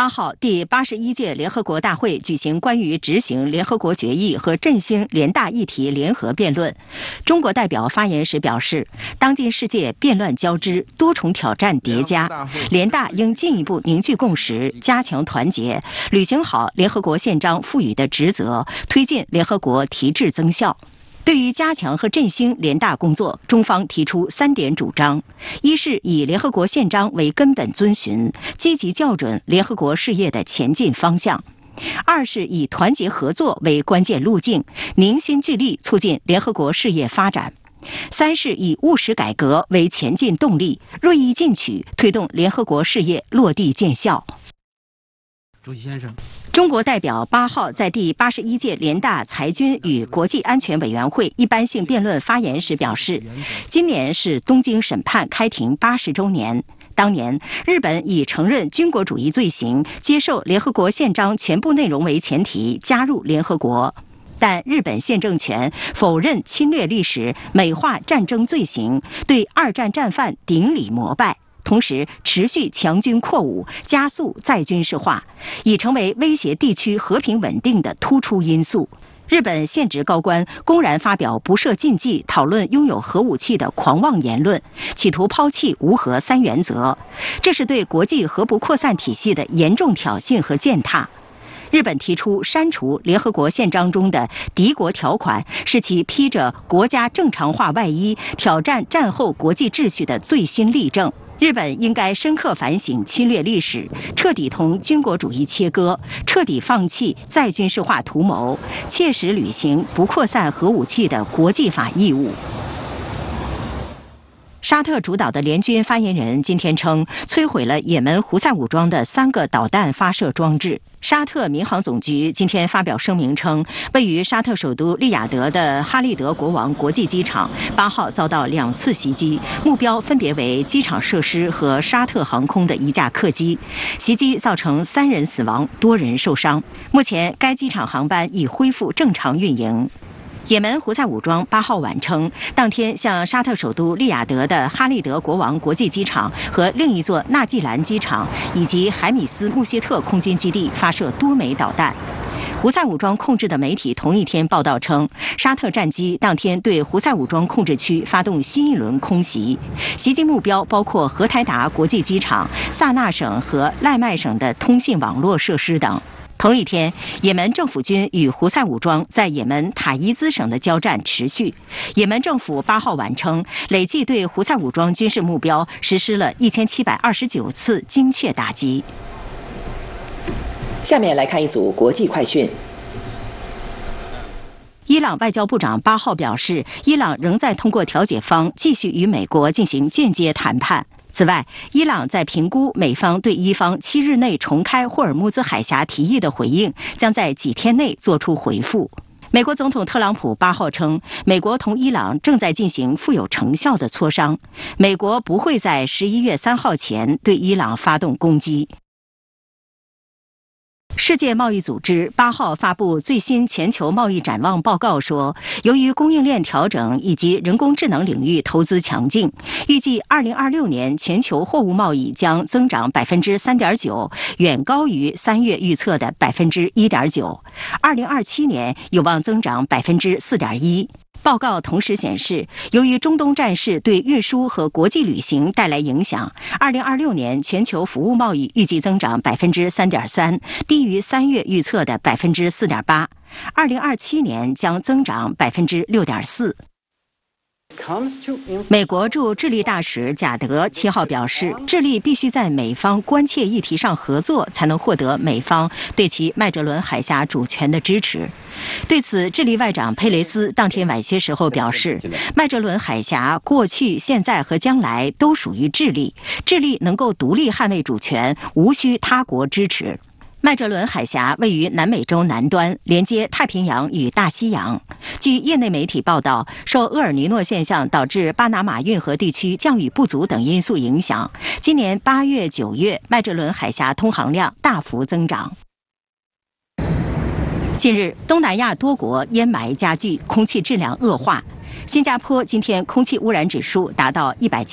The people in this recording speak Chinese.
8号，第81届联合国大会举行关于执行联合国决议和振兴联大议题联合辩论。中国代表发言时表示，当今世界变乱交织，多重挑战叠加，联大应进一步凝聚共识，加强团结，履行好联合国宪章赋予的职责，推进联合国提质增效。对于加强和振兴联大工作，中方提出3点主张：一是以联合国宪章为根本遵循，积极校准联合国事业的前进方向；二是以团结合作为关键路径，凝心聚力促进联合国事业发展；三是以务实改革为前进动力，锐意进取，推动联合国事业落地见效。 主席先生， 中国代表8号在第81届联大裁军与国际安全委员会一般性辩论发言时表示，今年是东京审判开庭80周年。当年，日本以承认军国主义罪行、接受联合国宪章全部内容为前提加入联合国。但日本现政权否认侵略历史，美化战争罪行，对2战战犯顶礼膜拜。同时，持续强军扩武，加速再军事化，已成为威胁地区和平稳定的突出因素。日本现职高官公然发表不设禁忌讨论拥有核武器的狂妄言论，企图抛弃无核3原则，这是对国际核不扩散体系的严重挑衅和践踏。日本提出删除联合国宪章中的敌国条款，是其披着国家正常化外衣，挑战战后国际秩序的最新例证。日本应该深刻反省侵略历史，彻底同军国主义切割，彻底放弃再军事化图谋，切实履行不扩散核武器的国际法义务。沙特主导的联军发言人今天称，摧毁了也门胡塞武装的3个导弹发射装置。沙特民航总局今天发表声明称，位于沙特首都利雅得的哈利德国王国际机场8号遭到2次袭击，目标分别为机场设施和沙特航空的一架客机。袭击造成3人死亡，多人受伤。目前该机场航班已恢复正常运营。也门胡塞武装8号晚称，当天向沙特首都利雅得的哈利德国王国际机场和另一座纳季兰机场以及海米斯穆谢特空军基地发射多枚导弹。胡塞武装控制的媒体同一天报道称，沙特战机当天对胡塞武装控制区发动新一轮空袭，袭击目标包括荷台达国际机场、萨那省和赖麦省的通信网络设施等。同一天，也门政府军与胡塞武装在也门塔伊兹省的交战持续。也门政府8号晚称，累计对胡塞武装军事目标实施了1729次精确打击。 下面来看一组国际快讯。 伊朗外交部长8号表示，伊朗仍在通过调解方继续与美国进行间接谈判。此外，伊朗在评估美方对伊方7日内重开霍尔木兹海峡提议的回应，将在几天内作出回复。美国总统特朗普8号称，美国同伊朗正在进行富有成效的磋商，美国不会在11月3号前对伊朗发动攻击。世界贸易组织8号发布最新全球贸易展望报告说，由于供应链调整以及人工智能领域投资强劲，预计2026年全球货物贸易将增长3.9%，远高于3月预测的1.9%。2027年有望增长4.1%。报告同时显示，由于中东战事对运输和国际旅行带来影响，2026年全球服务贸易预计增长3.3%，低于3月预测的4.8%。2027年将增长6.4%。美国驻智利大使贾德7号表示，智利必须在美方关切议题上合作，才能获得美方对其麦哲伦海峡主权的支持。对此，智利外长佩雷斯当天晚些时候表示，麦哲伦海峡过去、现在和将来都属于智利，智利能够独立捍卫主权，无需他国支持。麦哲伦海峡位于南美洲南端，连接太平洋与大西洋。据业内媒体报道，受厄尔尼诺现象导致巴拿马运河地区降雨不足等因素影响，今年8月、9月麦哲伦海峡通航量大幅增长。近日，东南亚多国烟霾加剧，空气质量恶化。新加坡今天空气污染指数达到170。